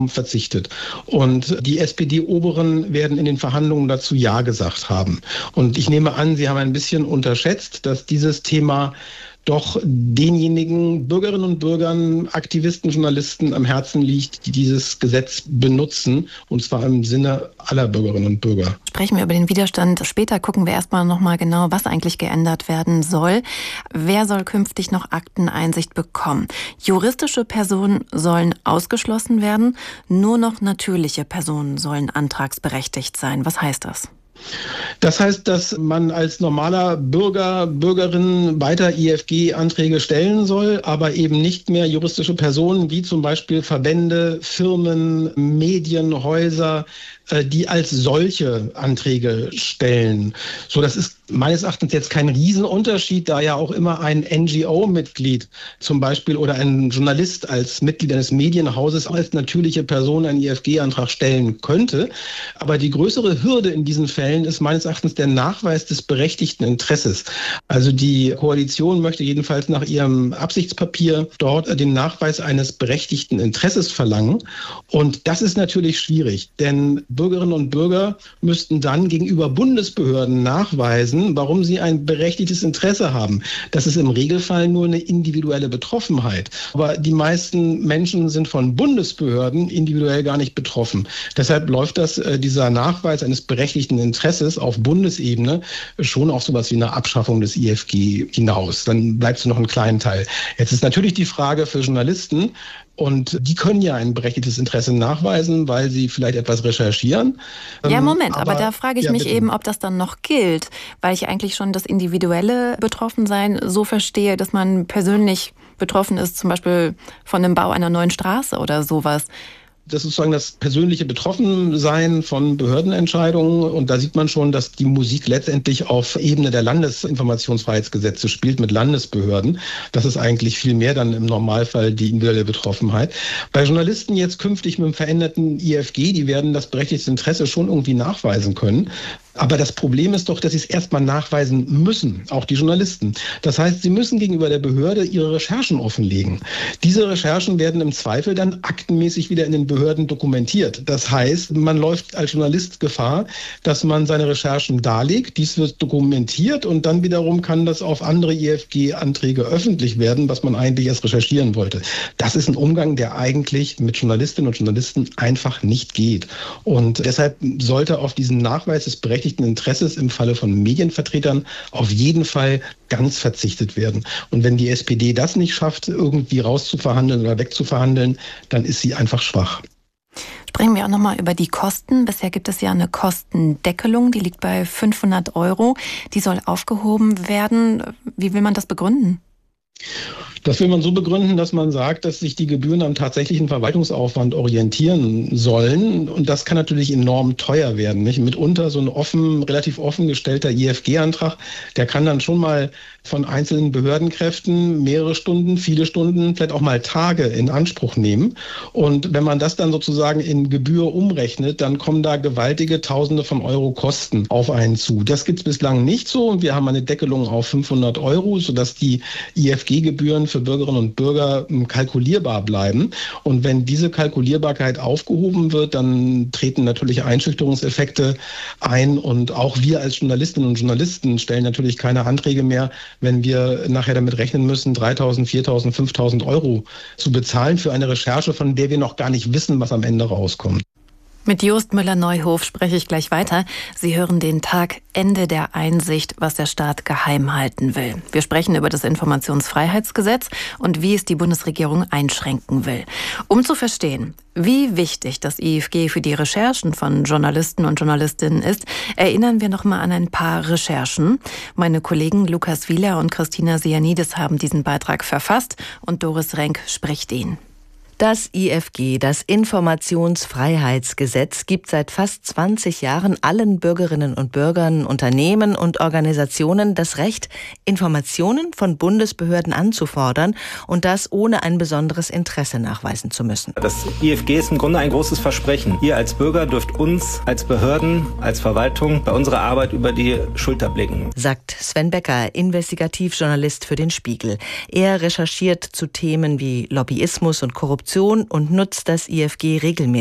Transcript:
verzichtet. Und die SPD-Oberen werden in den Verhandlungen dazu Ja gesagt haben. Und ich nehme an, Sie haben ein bisschen unterschätzt, dass dieses Thema doch denjenigen Bürgerinnen und Bürgern, Aktivisten, Journalisten am Herzen liegt, die dieses Gesetz benutzen, und zwar im Sinne aller Bürgerinnen und Bürger. Sprechen wir über den Widerstand später. Gucken wir erstmal nochmal genau, was eigentlich geändert werden soll. Wer soll künftig noch Akteneinsicht bekommen? Juristische Personen sollen ausgeschlossen werden. Nur noch natürliche Personen sollen antragsberechtigt sein. Was heißt das? Das heißt, dass man als normaler Bürger, Bürgerin weiter IFG-Anträge stellen soll, aber eben nicht mehr juristische Personen wie zum Beispiel Verbände, Firmen, Medienhäuser, die als solche Anträge stellen. So, das ist meines Erachtens jetzt kein Riesenunterschied, da ja auch immer ein NGO-Mitglied zum Beispiel oder ein Journalist als Mitglied eines Medienhauses als natürliche Person einen IFG-Antrag stellen könnte. Aber die größere Hürde in diesen Fällen ist meines Erachtens der Nachweis des berechtigten Interesses. Also die Koalition möchte jedenfalls nach ihrem Absichtspapier dort den Nachweis eines berechtigten Interesses verlangen. Und das ist natürlich schwierig, denn Bürgerinnen und Bürger müssten dann gegenüber Bundesbehörden nachweisen, warum sie ein berechtigtes Interesse haben. Das ist im Regelfall nur eine individuelle Betroffenheit. Aber die meisten Menschen sind von Bundesbehörden individuell gar nicht betroffen. Deshalb läuft dieser Nachweis eines berechtigten Interesses auf Bundesebene schon auf sowas wie eine Abschaffung des IFG hinaus. Dann bleibt es noch einen kleinen Teil. Jetzt ist natürlich die Frage für Journalisten, und die können ja ein berechtigtes Interesse nachweisen, weil sie vielleicht etwas recherchieren. Ja, Moment, aber da frage ich mich eben, ob das dann noch gilt, weil ich eigentlich schon das individuelle Betroffensein so verstehe, dass man persönlich betroffen ist, zum Beispiel von dem Bau einer neuen Straße oder sowas. Das ist sozusagen das persönliche Betroffensein von Behördenentscheidungen. Und da sieht man schon, dass die Musik letztendlich auf Ebene der Landesinformationsfreiheitsgesetze spielt mit Landesbehörden. Das ist eigentlich viel mehr dann im Normalfall die individuelle Betroffenheit. Bei Journalisten jetzt künftig mit dem veränderten IFG, die werden das berechtigte Interesse schon irgendwie nachweisen können. Aber das Problem ist doch, dass sie es erstmal nachweisen müssen, auch die Journalisten. Das heißt, sie müssen gegenüber der Behörde ihre Recherchen offenlegen. Diese Recherchen werden im Zweifel dann aktenmäßig wieder in den Behörden dokumentiert. Das heißt, man läuft als Journalist Gefahr, dass man seine Recherchen darlegt. Dies wird dokumentiert und dann wiederum kann das auf andere IFG-Anträge öffentlich werden, was man eigentlich erst recherchieren wollte. Das ist ein Umgang, der eigentlich mit Journalistinnen und Journalisten einfach nicht geht. Und deshalb sollte auf diesen Nachweis des berechtigten Interesses im Falle von Medienvertretern auf jeden Fall ganz verzichtet werden. Und wenn die SPD das nicht schafft, irgendwie rauszuverhandeln oder wegzuverhandeln, dann ist sie einfach schwach. Sprechen wir auch nochmal über die Kosten. Bisher gibt es ja eine Kostendeckelung, die liegt bei 500 €. Die soll aufgehoben werden. Wie will man das begründen? Das will man so begründen, dass man sagt, dass sich die Gebühren am tatsächlichen Verwaltungsaufwand orientieren sollen. Und das kann natürlich enorm teuer werden. Nicht? Mitunter so ein relativ offen gestellter IFG-Antrag, der kann dann schon mal von einzelnen Behördenkräften mehrere Stunden, viele Stunden, vielleicht auch mal Tage in Anspruch nehmen. Und wenn man das dann sozusagen in Gebühr umrechnet, dann kommen da gewaltige Tausende von Euro Kosten auf einen zu. Das gibt es bislang nicht so. Und wir haben eine Deckelung auf 500 €, sodass die IFG-Gebühren für Bürgerinnen und Bürger kalkulierbar bleiben. Und wenn diese Kalkulierbarkeit aufgehoben wird, dann treten natürlich Einschüchterungseffekte ein. Und auch wir als Journalistinnen und Journalisten stellen natürlich keine Anträge mehr, wenn wir nachher damit rechnen müssen, 3.000, 4.000, 5.000 € zu bezahlen für eine Recherche, von der wir noch gar nicht wissen, was am Ende rauskommt. Mit Jost Müller-Neuhof spreche ich gleich weiter. Sie hören den Tag Ende der Einsicht, was der Staat geheim halten will. Wir sprechen über das Informationsfreiheitsgesetz und wie es die Bundesregierung einschränken will. Um zu verstehen, wie wichtig das IFG für die Recherchen von Journalisten und Journalistinnen ist, erinnern wir noch mal an ein paar Recherchen. Meine Kollegen Lukas Wieler und Christina Sianides haben diesen Beitrag verfasst und Doris Renk spricht ihn. Das IFG, das Informationsfreiheitsgesetz, gibt seit fast 20 Jahren allen Bürgerinnen und Bürgern, Unternehmen und Organisationen das Recht, Informationen von Bundesbehörden anzufordern und das ohne ein besonderes Interesse nachweisen zu müssen. Das IFG ist im Grunde ein großes Versprechen. Ihr als Bürger dürft uns als Behörden, als Verwaltung bei unserer Arbeit über die Schulter blicken, sagt Sven Becker, Investigativjournalist für den Spiegel. Er recherchiert zu Themen wie Lobbyismus und Korruption Funktion und nutzt das IFG regelmäßig.